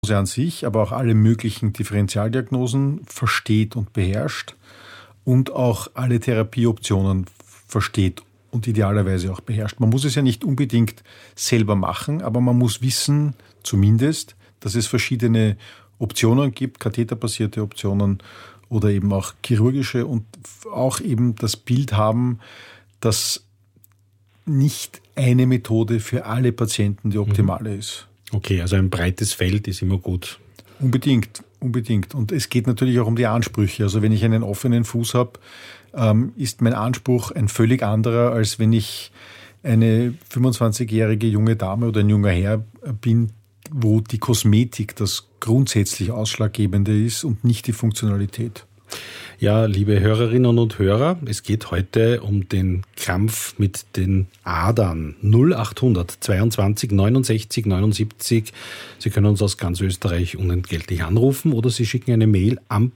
an sich, aber auch alle möglichen Differentialdiagnosen versteht und beherrscht und auch alle Therapieoptionen versteht und idealerweise auch beherrscht. Man muss es ja nicht unbedingt selber machen, aber man muss wissen, zumindest, dass es verschiedene Optionen gibt, katheterbasierte Optionen oder eben auch chirurgische und auch eben das Bild haben, dass nicht eine Methode für alle Patienten die optimale ist. Okay, also ein breites Feld ist immer gut. Unbedingt. Und es geht natürlich auch um die Ansprüche. Also wenn ich einen offenen Fuß habe, ist mein Anspruch ein völlig anderer, als wenn ich eine 25-jährige junge Dame oder ein junger Herr bin, wo die Kosmetik das grundsätzlich Ausschlaggebende ist und nicht die Funktionalität. Ja, liebe Hörerinnen und Hörer, es geht heute um den Krampf mit den Adern. 0800 22 69 79. Sie können uns aus ganz Österreich unentgeltlich anrufen oder Sie schicken eine Mail am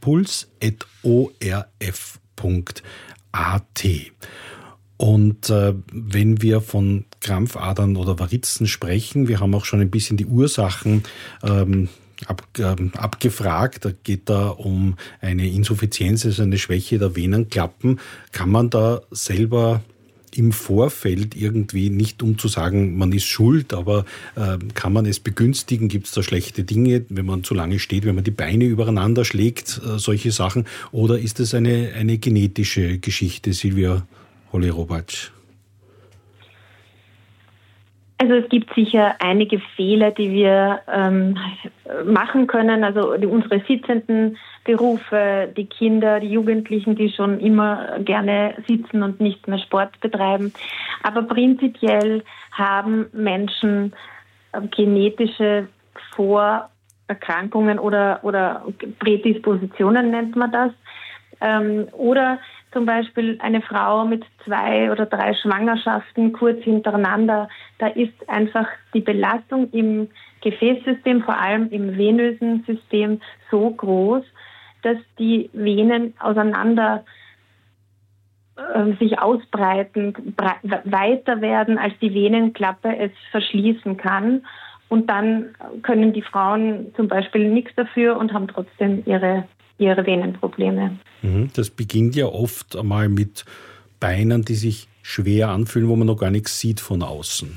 puls@orf.at. Und wenn wir von Krampfadern oder Varizen sprechen, wir haben auch schon ein bisschen die Ursachen abgefragt. Da geht da um eine Insuffizienz, also eine Schwäche der Venenklappen. Kann man da selber im Vorfeld irgendwie, nicht um zu sagen, man ist schuld, aber kann man es begünstigen? Gibt es da schlechte Dinge, wenn man zu lange steht, wenn man die Beine übereinander schlägt, solche Sachen? Oder ist es eine genetische Geschichte, Silvia Holly-Robatsch? Also es gibt sicher einige Fehler, die wir machen können. Also unsere sitzenden Berufe, die Kinder, die Jugendlichen, die schon immer gerne sitzen und nicht mehr Sport betreiben. Aber prinzipiell haben Menschen genetische Vorerkrankungen oder Prädispositionen nennt man das. Oder zum Beispiel eine Frau mit 2 oder 3 Schwangerschaften kurz hintereinander, da ist einfach die Belastung im Gefäßsystem, vor allem im venösen System, so groß, dass die Venen auseinander sich ausbreiten, weiter werden, als die Venenklappe es verschließen kann. Und dann können die Frauen zum Beispiel nichts dafür und haben trotzdem ihre Venenprobleme. Das beginnt ja oft einmal mit Beinen, die sich schwer anfühlen, wo man noch gar nichts sieht von außen.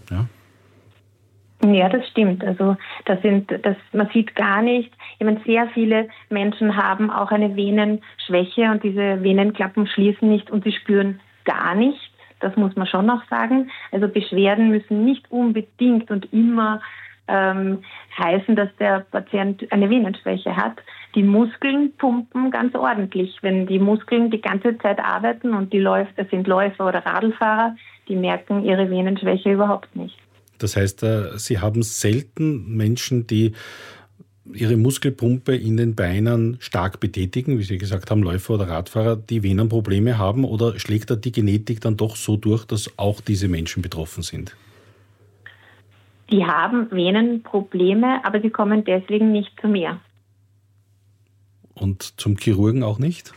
Ja, das stimmt. Also man sieht gar nichts. Ich meine, sehr viele Menschen haben auch eine Venenschwäche und diese Venenklappen schließen nicht und sie spüren gar nichts. Das muss man schon noch sagen. Also Beschwerden müssen nicht unbedingt und immer heißen, dass der Patient eine Venenschwäche hat. Die Muskeln pumpen ganz ordentlich. Wenn die Muskeln die ganze Zeit arbeiten und das sind Läufer oder Radlfahrer, die merken ihre Venenschwäche überhaupt nicht. Das heißt, Sie haben selten Menschen, die ihre Muskelpumpe in den Beinen stark betätigen, wie Sie gesagt haben, Läufer oder Radfahrer, die Venenprobleme haben, oder schlägt da die Genetik dann doch so durch, dass auch diese Menschen betroffen sind? Die haben Venenprobleme, aber sie kommen deswegen nicht zu mir. Und zum Chirurgen auch nicht?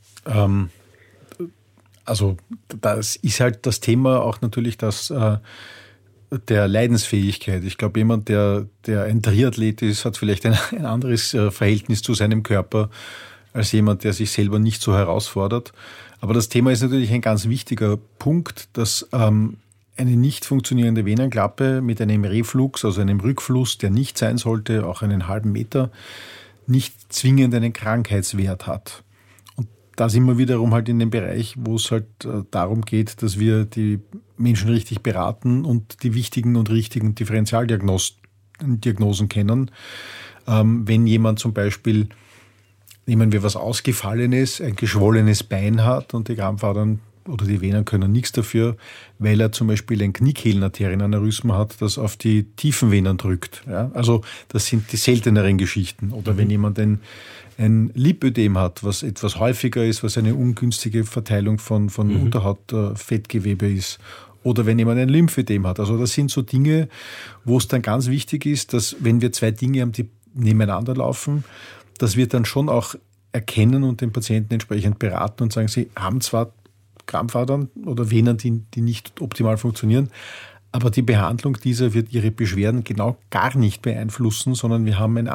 Also das ist halt das Thema auch natürlich das der Leidensfähigkeit. Ich glaube, jemand, der ein Triathlet ist, hat vielleicht ein anderes Verhältnis zu seinem Körper als jemand, der sich selber nicht so herausfordert. Aber das Thema ist natürlich ein ganz wichtiger Punkt, dass eine nicht funktionierende Venenklappe mit einem Reflux, also einem Rückfluss, der nicht sein sollte, auch einen halben Meter, nicht zwingend einen Krankheitswert hat. Und da sind wir wiederum halt in dem Bereich, wo es halt darum geht, dass wir die Menschen richtig beraten und die wichtigen und richtigen Differentialdiagnosen kennen. Wenn jemand zum Beispiel, nehmen wir was Ausgefallenes, ein geschwollenes Bein hat und die Krampfadern oder die Venen können nichts dafür, weil er zum Beispiel ein Kniekehlenarterienaneurysma hat, das auf die tiefen Venen drückt. Ja? Also das sind die selteneren Geschichten. Oder wenn jemand ein Lipödem hat, was etwas häufiger ist, was eine ungünstige Verteilung von Unterhautfettgewebe ist. Oder wenn jemand ein Lymphödem hat. Also das sind so Dinge, wo es dann ganz wichtig ist, dass wenn wir 2 Dinge haben, die nebeneinander laufen, dass wir dann schon auch erkennen und den Patienten entsprechend beraten und sagen, sie haben zwar Krampfadern oder Venen, die nicht optimal funktionieren, Aber die Behandlung dieser wird Ihre Beschwerden genau gar nicht beeinflussen, sondern wir haben ein